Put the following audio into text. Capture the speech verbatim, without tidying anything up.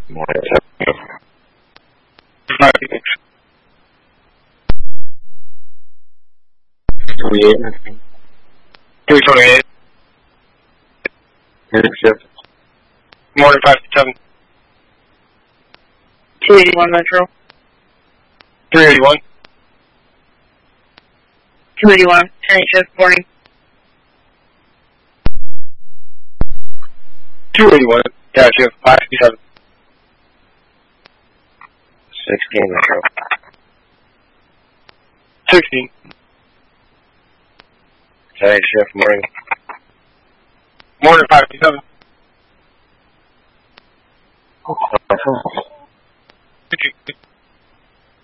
Morning. twenty-eight. three twenty-eight. Morning shift. Morning five seven. two eighty-one Metro. three eighty-one. two eighty-one, night shift, morning. two eighty-one, dash shift, five fifty-seven. sixteen Metro. sixteen. Night shift, morning. Morning five fifty-seven. Oh, Thank you.